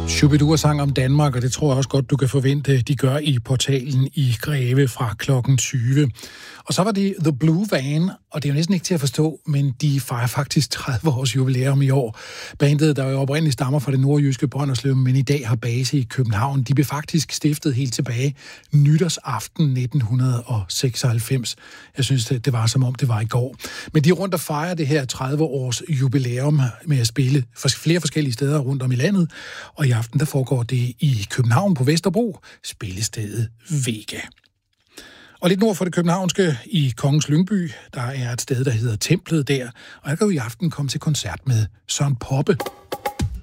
Shubidua sang om Danmark, og det tror jeg også godt, du kan forvente, de gør i portalen i Greve fra klokken 20. Og så var det The Blue Van, og det er jo næsten ikke til at forstå, men de fejrer faktisk 30 års jubilæum i år. Bandet, der jo oprindeligt stammer fra det nordjyske Brønderslev, men i dag har base i København, de blev faktisk stiftet helt tilbage nytårsaften 1996. Jeg synes, det var som om det var i går. Men de er rundt og fejrer det her 30 års jubilæum med at spille flere forskellige steder rundt om i landet, og i aften der foregår det i København på Vesterbro, spillestedet Vega. Og lidt nord for det københavnske i Kongens Lyngby, der er et sted, der hedder Templet der, og jeg kan jo i aften komme til koncert med Søren Poppe.